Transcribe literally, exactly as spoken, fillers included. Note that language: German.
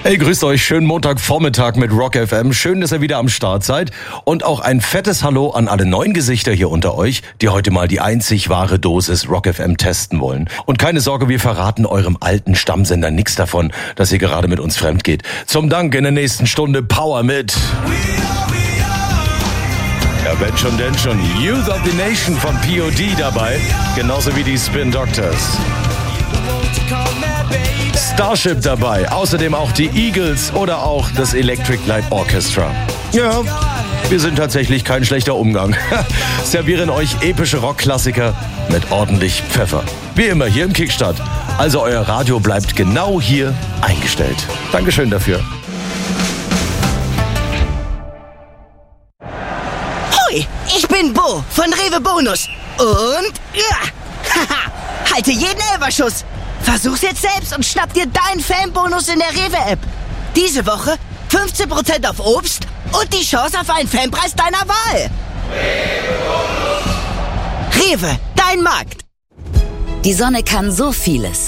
Hey, grüßt euch. Schönen Montagvormittag mit Rock F M. Schön, dass ihr wieder am Start seid. Und auch ein fettes Hallo an alle neuen Gesichter hier unter euch, die heute mal die einzig wahre Dosis Rock F M testen wollen. Und keine Sorge, wir verraten eurem alten Stammsender nichts davon, dass ihr gerade mit uns fremd geht. Zum Dank in der nächsten Stunde Power mit... Ja, wenn schon, denn schon. Youth of the Nation von P O D dabei. Genauso wie die Spin Doctors. Starship dabei, außerdem auch die Eagles oder auch das Electric Light Orchestra. Ja, wir sind tatsächlich kein schlechter Umgang. Servieren euch epische Rockklassiker mit ordentlich Pfeffer. Wie immer hier im Kickstart. Also euer Radio bleibt genau hier eingestellt. Dankeschön dafür. Hoi, ich bin Bo von Rewe Bonus. Und... Ja, haha, halte jeden Elferschuss. Versuch's jetzt selbst und schnapp dir deinen Fanbonus in der Rewe-App. Diese Woche fünfzehn Prozent auf Obst und die Chance auf einen Fanpreis deiner Wahl. Rewe, dein Markt. Die Sonne kann so vieles.